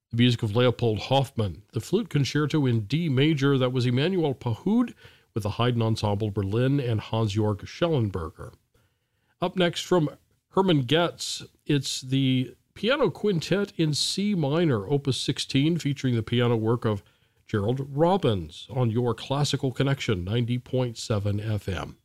The music of Leopold Hoffmann. The flute concerto in D major, that was Emanuel Pahud with the Haydn Ensemble Berlin and Hans-Jörg Schellenberger. Up next from Hermann Goetz, it's the Piano Quintet in C minor, Opus 16, featuring the piano work of Gerald Robbins on your Classical Connection, 90.7 FM.